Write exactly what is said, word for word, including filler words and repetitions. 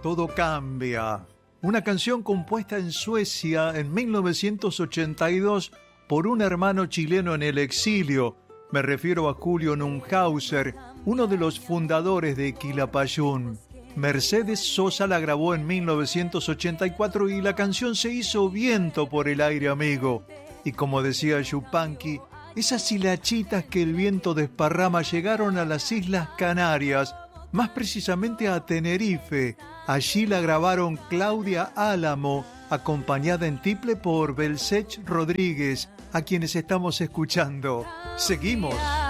Todo cambia. Una canción compuesta en Suecia en mil novecientos ochenta y dos por un hermano chileno en el exilio. Me refiero a Julio Nunhauser, uno de los fundadores de Quilapayún. Mercedes Sosa la grabó en mil novecientos ochenta y cuatro y la canción se hizo viento por el aire, amigo. Y como decía Yupanqui, esas hilachitas que el viento desparrama llegaron a las Islas Canarias, más precisamente a Tenerife. Allí la grabaron Claudia Álamo, acompañada en tiple por Belsech Rodríguez, a quienes estamos escuchando. Seguimos.